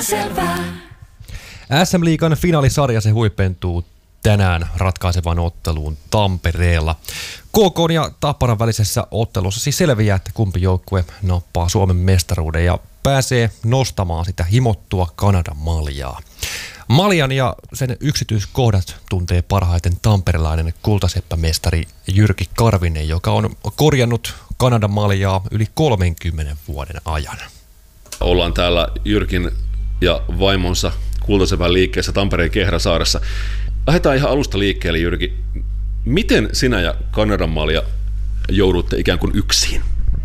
Selvä. SM-liigan finaalisarja se huipentuu tänään ratkaisevaan otteluun Tampereella. KK ja Tapparan välisessä ottelussa siis selviää, että kumpi joukkue nappaa Suomen mestaruuden ja pääsee nostamaan sitä himottua Kanadan maljaa. Maljan ja sen yksityiskohdat tuntee parhaiten tamperelainen kultaseppämestari Jyrki Karvinen, joka on korjannut Kanadan maljaa yli 30 vuoden ajan. Ollaan täällä Jyrkin ja vaimonsa Kultasepän liikkeessä Tampereen Kehräsaaressa. Lähdetään ihan alusta liikkeelle, Jyrki. Miten sinä ja Kanadan malja joudutte ikään kuin yksin?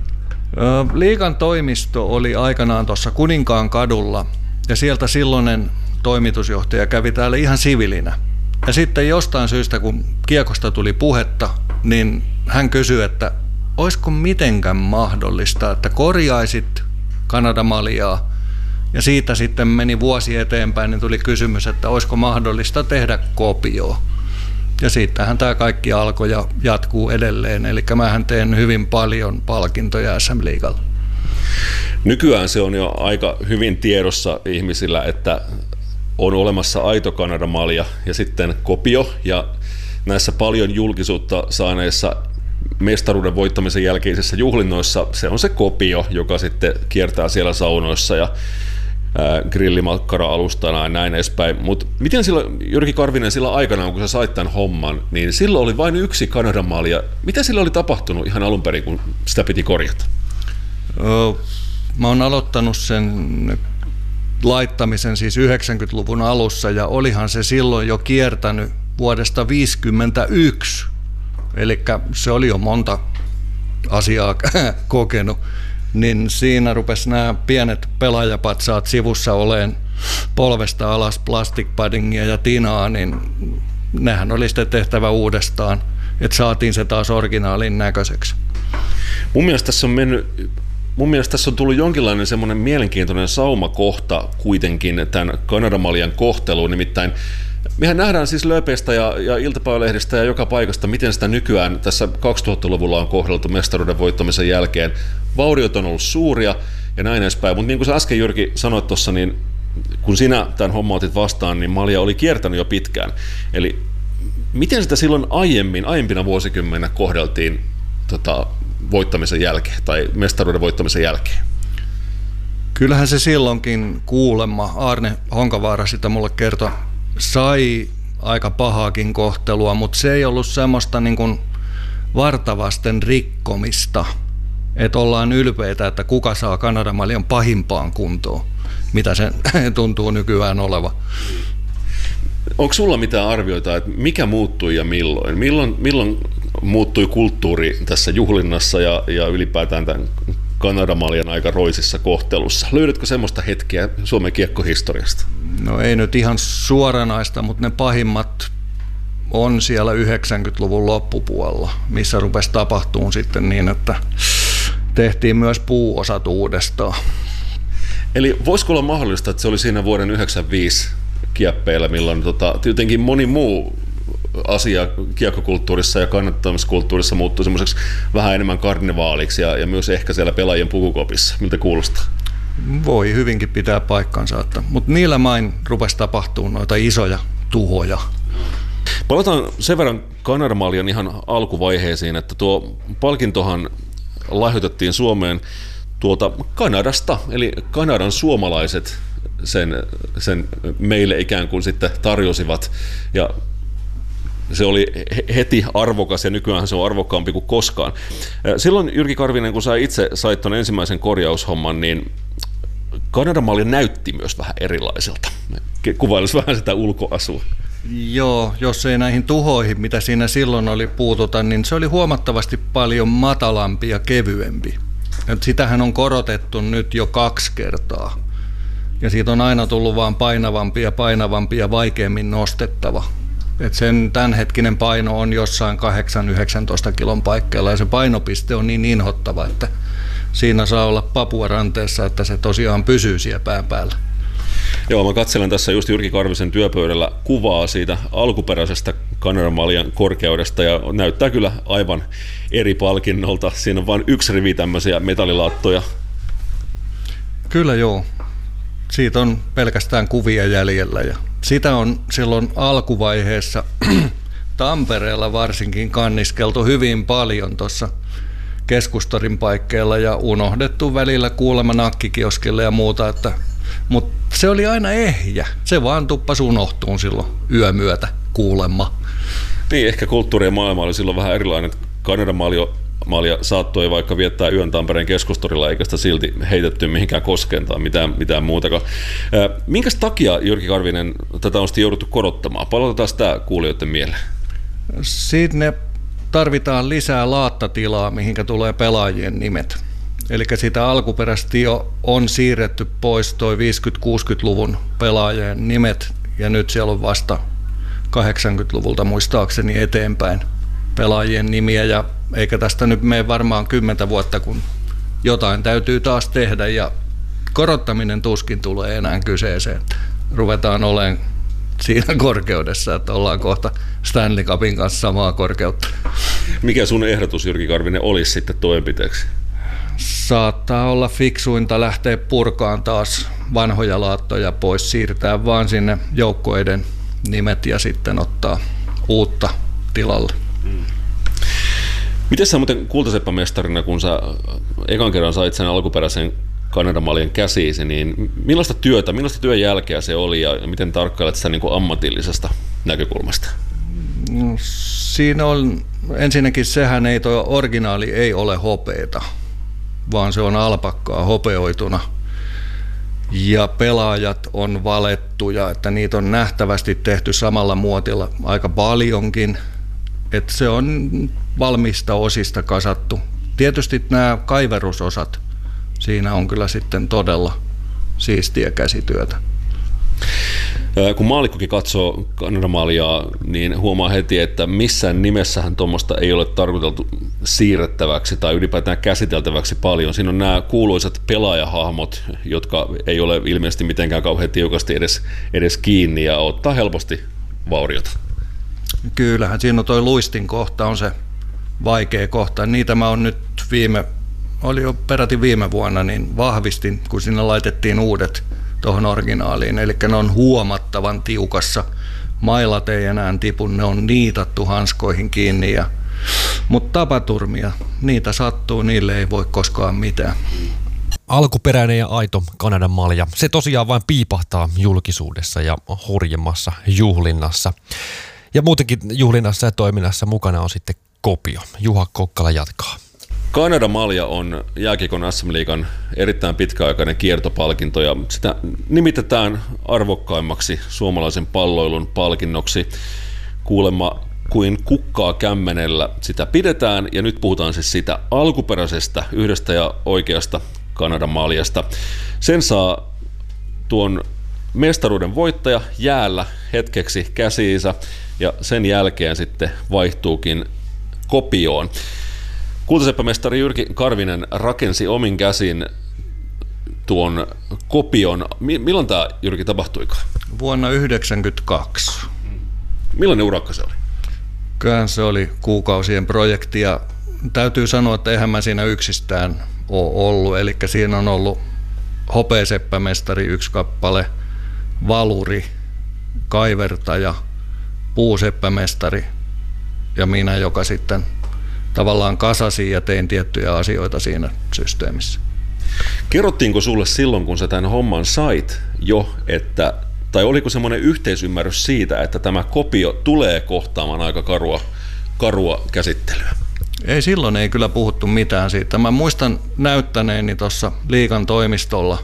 Liigan toimisto oli aikanaan tuossa Kuninkaan kadulla ja sieltä silloinen toimitusjohtaja kävi täällä ihan sivilinä. Ja sitten jostain syystä, kun kiekosta tuli puhetta, niin hän kysyi, että olisiko mitenkään mahdollista, että korjaisit Kanadan maljaa. Ja siitä sitten meni vuosi eteenpäin, niin tuli kysymys, että olisiko mahdollista tehdä kopio. Ja siitähän tämä kaikki alkoi ja jatkuu edelleen. Eli mähän teen hyvin paljon palkintoja SM-liigalla. Nykyään se on jo aika hyvin tiedossa ihmisillä, että on olemassa aito Kanadan malja ja sitten kopio. Ja näissä paljon julkisuutta saaneissa mestaruuden voittamisen jälkeisissä juhlinnoissa se on se kopio, joka sitten kiertää siellä saunoissa ja grillimakkara-alustana ja näin edespäin. Mutta miten silloin, Jyrki Karvinen, silloin aikanaan, kun sä sait tämän homman, niin silloin oli vain yksi Kanadan malja. Mitä sillä oli tapahtunut ihan alun perin, kun sitä piti korjata? Mä oon aloittanut sen laittamisen siis 90-luvun alussa ja olihan se silloin jo kiertänyt vuodesta 1951. Eli se oli jo monta asiaa kokenut. Niin siinä rupesi nämä pienet pelaajapatsaat sivussa oleen polvesta alas plastic paddingia ja tinaa, niin nehän oli sitten tehtävä uudestaan, että saatiin se taas originaalin näköiseksi. Mun mielestä tässä on tullut jonkinlainen semmoinen mielenkiintoinen saumakohta kuitenkin tämän Kanadan maljan kohteluun, nimittäin mehän nähdään siis lööpeistä ja iltapäivälehdistä ja joka paikasta, miten sitä nykyään tässä 2000-luvulla on kohdeltu mestaruuden voittamisen jälkeen. Vauriot on ollut suuria ja näin edespäin, mutta niin kuin sä äsken, Jyrki, sanoit tuossa, niin kun sinä tämän homman otit vastaan, niin malja oli kiertänyt jo pitkään. Eli miten sitä silloin aiempina vuosikymmeninä kohdeltiin voittamisen jälkeen tai mestaruuden voittamisen jälkeen? Kyllähän se silloinkin kuulemma, Arne Honkavaara sitä mulle kertoi, sai aika pahaakin kohtelua, mutta se ei ollut semmoista niin kuin vartavasten rikkomista, että ollaan ylpeitä, että kuka saa Kanadan maljan pahimpaan kuntoon, mitä se tuntuu nykyään oleva. Onko sulla mitään arvioita, että mikä muuttui ja milloin? Milloin muuttui kulttuuri tässä juhlinnassa ja ylipäätään tämän Kanadan maljan aika roisissa kohtelussa? Löydätkö semmoista hetkeä Suomen kiekkohistoriasta? No ei nyt ihan suoranaista, mutta ne pahimmat on siellä 90-luvun loppupuolella, missä rupesi tapahtumaan sitten niin, että tehtiin myös puuosat uudestaan. Eli voisiko olla mahdollista, että se oli siinä vuoden 1995 kieppeillä, milloin jotenkin moni muu asia kiekkokulttuurissa ja kannattamiskulttuurissa muuttui semmoiseksi vähän enemmän karnevaaliksi ja myös ehkä siellä pelaajien pukukopissa. Miltä kuulostaa? Voi hyvinkin pitää paikkansa, mutta niillä main rupesi tapahtumaan noita isoja tuhoja. Palataan sen verran Kanadan maljan ihan alkuvaiheisiin, että tuo palkintohan lahjoitettiin Suomeen tuolta Kanadasta, eli Kanadan suomalaiset sen meille ikään kuin sitten tarjosivat, ja se oli heti arvokas ja nykyään se on arvokkaampi kuin koskaan. Silloin, Jyrki Karvinen, kun sä itse sait ton ensimmäisen korjaushomman, niin Kanadan malja näytti myös vähän erilaiselta. Kuvailisi vähän sitä ulkoasua. Joo, jos ei näihin tuhoihin, mitä siinä silloin oli puututa, niin se oli huomattavasti paljon matalampi ja kevyempi. Et sitähän on korotettu nyt jo 2 kertaa. Ja siitä on aina tullut vaan painavampi ja vaikeammin nostettava. Et sen tämänhetkinen paino on jossain 8-19 kilon paikkeilla ja se painopiste on niin inhottava, että siinä saa olla papua ranteessa, että se tosiaan pysyy siellä pään päällä. Joo, mä katselen tässä just Jyrki Karvisen työpöydällä kuvaa siitä alkuperäisestä Kanadan maljan korkeudesta ja näyttää kyllä aivan eri palkinnolta. Siinä on vain 1 rivi tämmöisiä metallilaattoja. Kyllä joo. siitä on pelkästään kuvia jäljellä. Ja sitä on silloin alkuvaiheessa Tampereella varsinkin kanniskeltu hyvin paljon tuossa Keskustorin paikkeilla ja unohdettu välillä kuulemma nakkikioskille ja muuta, mutta se oli aina ehjä. Se vaan tuppasi unohtuun silloin yömyötä kuulemma. Niin, ehkä kulttuuri ja maailma oli silloin vähän erilainen. Kanadan malja saattoi vaikka viettää yön Tampereen Keskustorilla, eikä sitä silti heitetty mihinkään koskeen tai mitään muutakaan. Minkäs takia, Jyrki Karvinen, tätä on sitten jouduttu korottamaan? Palautetaan sitä kuulijoiden mieleen. Sinne tarvitaan lisää laattatilaa, mihinkä tulee pelaajien nimet. Eli sitä alkuperäisesti jo on siirretty pois toi 50-60-luvun pelaajien nimet, ja nyt siellä on vasta 80-luvulta muistaakseni eteenpäin pelaajien nimiä, ja eikä tästä nyt mene varmaan 10 vuotta, kun jotain täytyy taas tehdä, ja korottaminen tuskin tulee enää kyseeseen. Ruvetaan olemaan siinä korkeudessa, että ollaan kohta Stanley Cupin kanssa samaa korkeutta. Mikä sun ehdotus, Jyrki Karvinen, olisi sitten toimenpiteeksi? Saattaa olla fiksuinta lähteä purkaan taas vanhoja laattoja pois, siirtää vaan sinne joukkueiden nimet ja sitten ottaa uutta tilalle. Miten sä muuten kultaseppämestarina, kun sä ekan kerran sait sen alkuperäisen Kanadan maljan käsiisi, niin millaista työn jälkeä se oli ja miten tarkkailet sitä niin kuin ammatillisesta näkökulmasta? No, siinä on ensinnäkin sehän ei, tuo originaali ei ole hopeeta, vaan se on alpakkaa hopeoituna. Ja pelaajat on valettuja, että niitä on nähtävästi tehty samalla muotilla aika paljonkin. Että se on valmista osista kasattu. Tietysti nämä kaiverusosat, siinä on kyllä sitten todella siistiä käsityötä. Kun maallikkokin katsoo Kanadan maljaa, niin huomaa heti, että missään nimessähän tuommoista ei ole tarkoiteltu siirrettäväksi tai ylipäätään käsiteltäväksi paljon. Siinä on nämä kuuluisat pelaajahahmot, jotka ei ole ilmeisesti mitenkään kauhean tiukasti edes kiinni ja ottaa helposti vauriota. Kyllähän siinä on toi luistin kohta, on se vaikea kohta. Niitä mä oon nyt oli jo peräti viime vuonna, niin vahvistin, kun sinne laitettiin uudet tuohon originaaliin. Eli ne on huomattavan tiukassa. Mailat ei enää tipu, ne on niitattu hanskoihin kiinni. Mutta tapaturmia, niitä sattuu, niille ei voi koskaan mitään. Alkuperäinen ja aito Kanadan malja, se tosiaan vain piipahtaa julkisuudessa ja hurjemmassa juhlinnassa. Ja muutenkin juhlinnassa ja toiminnassa mukana on sitten kopio. Juha Kokkala jatkaa. Kanadan malja on jääkiekon SM-liigan erittäin pitkäaikainen kiertopalkinto ja sitä nimitetään arvokkaimmaksi suomalaisen palloilun palkinnoksi. Kuulemma kuin kukkaa kämmenellä sitä pidetään ja nyt puhutaan siis sitä alkuperäisestä yhdestä ja oikeasta Kanadan maljasta. Sen saa tuon mestaruuden voittaja jäällä hetkeksi käsiinsä ja sen jälkeen sitten vaihtuukin kopioon. Kultaseppämestari Jyrki Karvinen rakensi omin käsin tuon kopion. Milloin tämä, Jyrki, tapahtuikaan? Vuonna 1992. Millainen urakka se oli? Kyllähän se oli kuukausien projekti ja täytyy sanoa, että eihän mä siinä yksistään ole ollut. Eli siinä on ollut hopeaseppämestari 1 kappale, valuri, kaivertaja, puuseppämestari ja minä, joka sitten tavallaan kasasin ja tein tiettyjä asioita siinä systeemissä. Kerrottiinko sulle silloin, kun sä tämän homman sait jo, tai oliko semmoinen yhteisymmärrys siitä, että tämä kopio tulee kohtaamaan aika karua käsittelyä? Ei, silloin ei kyllä puhuttu mitään siitä. Mä muistan näyttäneeni tuossa liigan toimistolla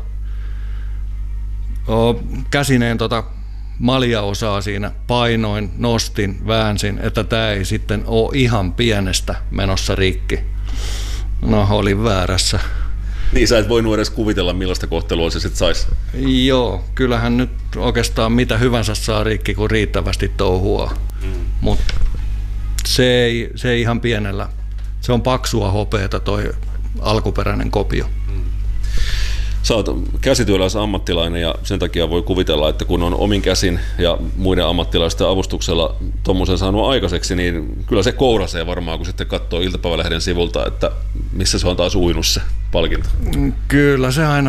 käsineen maljaosaa siinä, painoin, nostin, väänsin, että tämä ei sitten ole ihan pienestä menossa rikki. No, olin väärässä. Niin, sä et voinut edes kuvitella, millaista kohtelua se sitten saisi. Joo, kyllähän nyt oikeastaan mitä hyvänsä saa rikki, kun riittävästi touhua. Mutta se ei ihan pienellä. Se on paksua hopeeta toi alkuperäinen kopio. Sä oot käsityöläisammattilainen ja sen takia voi kuvitella, että kun on omin käsin ja muiden ammattilaisten avustuksella tuommoisen saanut aikaiseksi, niin kyllä se kourasee varmaan, kun sitten katsoo iltapäivälehden sivulta, että missä se on taas uinut se palkinto. Kyllä se aina